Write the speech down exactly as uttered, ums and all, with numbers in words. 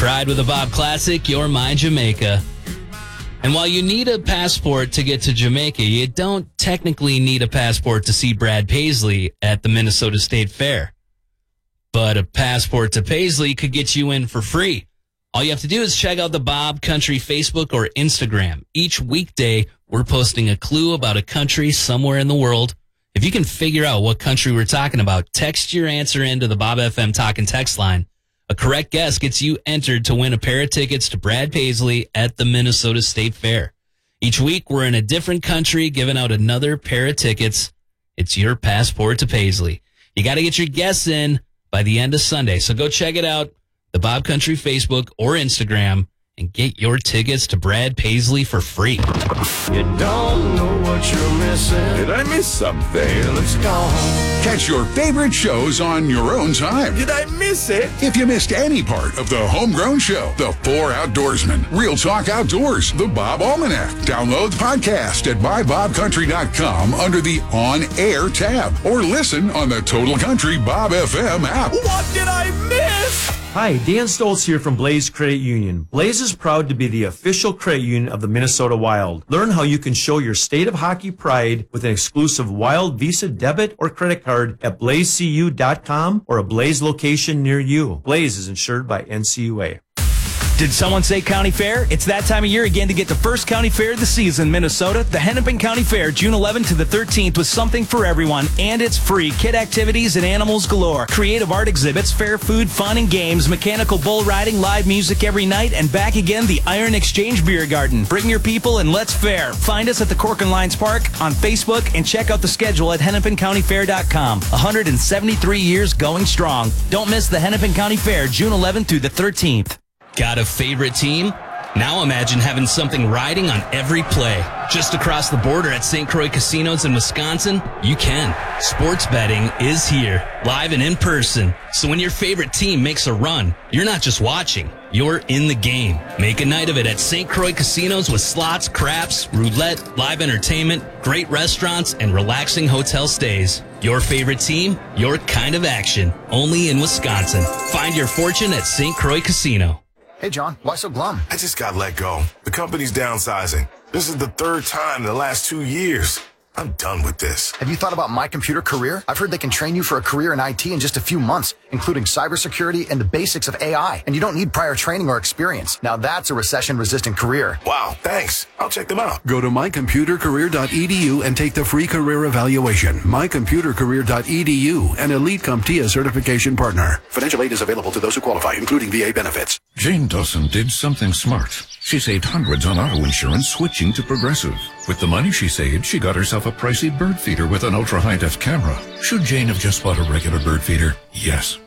Pride with a Bob Classic, you're my Jamaica. And while you need a passport to get to Jamaica, you don't technically need a passport to see Brad Paisley at the Minnesota State Fair. But a passport to Paisley could get you in for free. All you have to do is check out the Bob Country Facebook or Instagram. Each weekday, we're posting a clue about a country somewhere in the world. If you can figure out what country we're talking about, text your answer into the Bob F M Talkin' text line. A correct guess gets you entered to win a pair of tickets to Brad Paisley at the Minnesota State Fair. Each week, we're in a different country giving out another pair of tickets. It's your passport to Paisley. You got to get your guess in by the end of Sunday. So go check it out, the Bob Country Facebook or Instagram, and get your tickets to Brad Paisley for free. You don't know what you're missing. Did I miss something? Well, it's gone. Catch your favorite shows on your own time. Did I miss it? If you missed any part of the Homegrown Show, The Four Outdoorsmen, Real Talk Outdoors, The Bob Almanac, download the podcast at my bob country dot com under the On Air tab, or listen on the Total Country Bob F M app. What did I miss? Hi, Dan Stoltz here from Blaze Credit Union. Blaze is proud to be the official credit union of the Minnesota Wild. Learn how you can show your state of hockey pride with an exclusive Wild Visa debit or credit card at blaze c u dot com or a Blaze location near you. Blaze is insured by N C U A. Did someone say county fair? It's that time of year again to get the first county fair of the season, Minnesota. The Hennepin County Fair, June eleventh to the thirteenth, with something for everyone, and it's free. Kid activities and animals galore. Creative art exhibits, fair food, fun and games, mechanical bull riding, live music every night, and back again, the Iron Exchange Beer Garden. Bring your people and let's fair. Find us at the Cork and Lines Park on Facebook and check out the schedule at hennepin county fair dot com. one hundred seventy-three years going strong. Don't miss the Hennepin County Fair, June eleventh through the thirteenth. Got a favorite team? Now imagine having something riding on every play. Just across the border at Saint Croix Casinos in Wisconsin, you can. Sports betting is here, live and in person. So when your favorite team makes a run, you're not just watching, you're in the game. Make a night of it at Saint Croix Casinos with slots, craps, roulette, live entertainment, great restaurants, and relaxing hotel stays. Your favorite team, your kind of action. Only in Wisconsin. Find your fortune at Saint Croix Casino. Hey, John, why so glum? I just got let go. The company's downsizing. This is the third time in the last two years. I'm done with this. Have you thought about My Computer Career? I've heard they can train you for a career in I T in just a few months, including cybersecurity and the basics of A I. And you don't need prior training or experience. Now that's a recession-resistant career. Wow, thanks. I'll check them out. Go to my computer career dot e d u and take the free career evaluation. my computer career dot e d u, an Elite CompTIA certification partner. Financial aid is available to those who qualify, including V A benefits. Jane Dawson did something smart. She saved hundreds on auto insurance switching to Progressive. With the money she saved, she got herself a pricey bird feeder with an ultra high-def camera. Should Jane have just bought a regular bird feeder? Yes.